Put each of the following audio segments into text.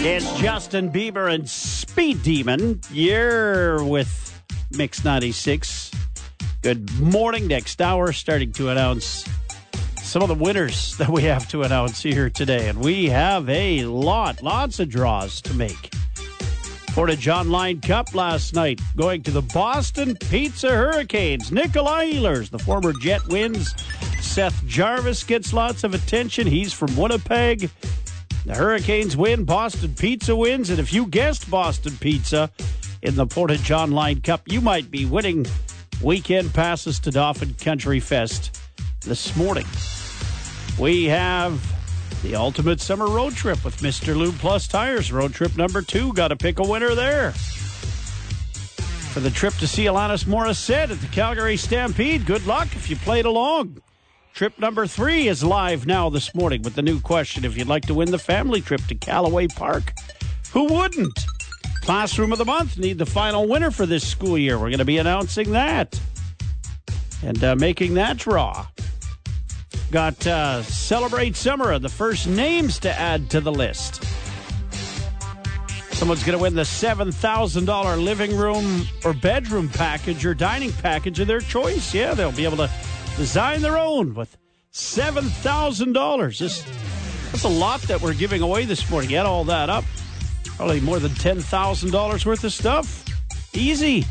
It's Justin Bieber and Speed Demon. You're with Mix 96. Good morning. Next hour, starting to announce some of the winners that we have to announce here today. And we have a lots of draws to make. Portage Online Cup last night, going to the Boston Pizza Hurricanes. Nikolai Ehlers, the former Jet, wins. Seth Jarvis gets lots of attention. He's from Winnipeg. The Hurricanes win, Boston Pizza wins, and if you guessed Boston Pizza in the Portage Online Cup, you might be winning weekend passes to Dauphin Country Fest this morning. We have the ultimate summer road trip with Mr. Lube Plus Tires. Road trip number 2, got to pick a winner there. For the trip to see Alanis Morissette at the Calgary Stampede, good luck if you played along. Trip number 3 is live now this morning with the new question. If you'd like to win the family trip to Callaway Park, who wouldn't? Classroom of the Month, need the final winner for this school year. We're going to be announcing that and making that draw. Got Celebrate Summer, the first names to add to the list. Someone's going to win the $7,000 living room or bedroom package or dining package of their choice. Yeah, they'll be able to design their own with $7,000. That's a lot that we're giving away this morning. Add all that up, probably more than $10,000 worth of stuff. Easy.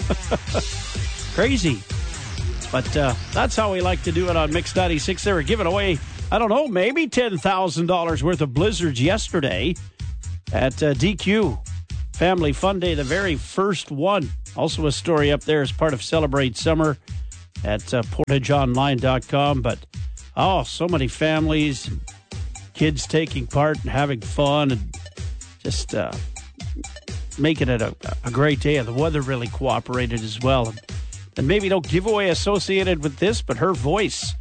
Crazy. But that's how we like to do it on Mix 96. They were giving away, I don't know, maybe $10,000 worth of blizzards yesterday at DQ. Family Fun Day, the very first one. Also a story up there as part of Celebrate Summer at portageonline.com. But, so many families and kids taking part and having fun and just making it a great day. And the weather really cooperated as well. And maybe no giveaway associated with this, but her voice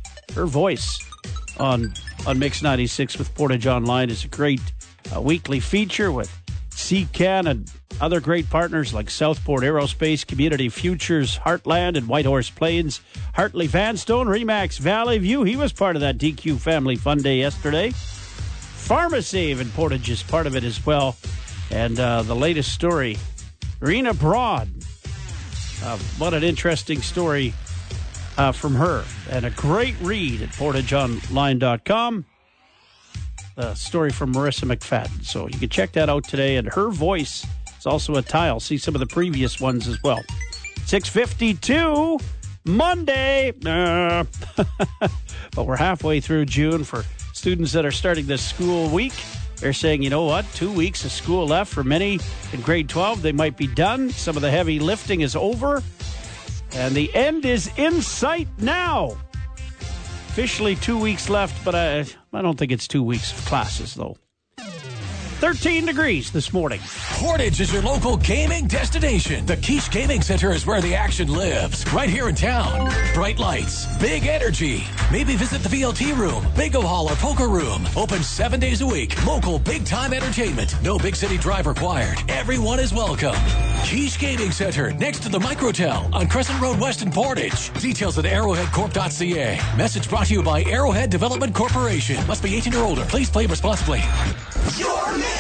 on Mix 96 with Portage Online is a great weekly feature with CCAN and other great partners like Southport Aerospace, Community Futures, Heartland, and Whitehorse Plains. Hartley Vanstone, Remax Valley View. He was part of that DQ Family Fun Day yesterday. PharmaSave in Portage is part of it as well. And the latest story, Rena Broad. What an interesting story from her. And a great read at portageonline.com. The story from Marissa McFadden. So you can check that out today. And her voice is also a tile. See some of the previous ones as well. 6:52 Monday. But we're halfway through June for students that are starting this school week. They're saying, you know what, 2 weeks of school left for many in grade 12. They might be done. Some of the heavy lifting is over. And the end is in sight now. Officially 2 weeks left, but I don't think it's 2 weeks of classes, though. 13 degrees this morning. Portage is your local gaming destination. The Quiche Gaming Center is where the action lives. Right here in town. Bright lights, big energy. Maybe visit the VLT room, bingo hall, or poker room. Open 7 days a week. Local big-time entertainment. No big city drive required. Everyone is welcome. Quiche Gaming Center, next to the Microtel on Crescent Road West in Portage. Details at arrowheadcorp.ca. Message brought to you by Arrowhead Development Corporation. Must be 18 or older. Please play responsibly. Your